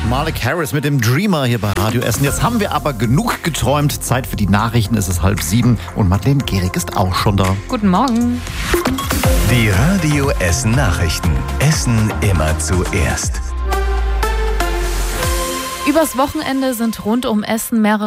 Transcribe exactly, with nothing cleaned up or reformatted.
Malik Harris mit dem Dreamer hier bei Radio Essen. Jetzt haben wir aber genug geträumt. Zeit für die Nachrichten. Es ist halb sieben und Madeleine Gehrig ist auch schon da. Guten Morgen. Die Radio Essen Nachrichten. Essen immer zuerst. Übers Wochenende sind rund um Essen mehrere